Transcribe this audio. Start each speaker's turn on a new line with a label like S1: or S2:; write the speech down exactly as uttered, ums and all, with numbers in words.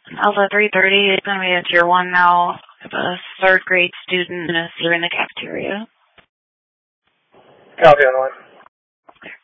S1: Alpha three thirty is going to be a tier one now. I have a third grade student and a student in the cafeteria.
S2: Copy on one.